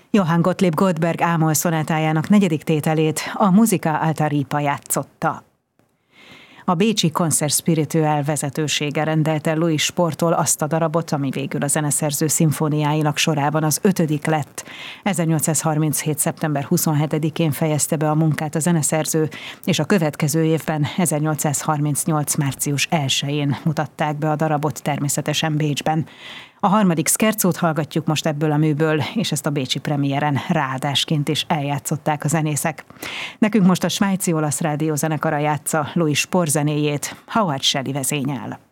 Johann Gottlieb Goldberg ámol szonátájának 4. tételét a Musica Alta Ripa játszotta. A bécsi Concert Spirituel vezetősége rendelte Louis Sporttól azt a darabot, ami végül a zeneszerző szimfóniáinak sorában az 5. lett. 1837. szeptember 27-én fejezte be a munkát a zeneszerző, és a következő évben, 1838. március 1-én mutatták be a darabot, természetesen Bécsben. A 3. szkercót hallgatjuk most ebből a műből, és ezt a bécsi premiéren ráadásként is eljátszották a zenészek. Nekünk most a Svájci Olasz Rádió zenekara játsza Louis Sport zenéjét, Howard Shelley vezényel.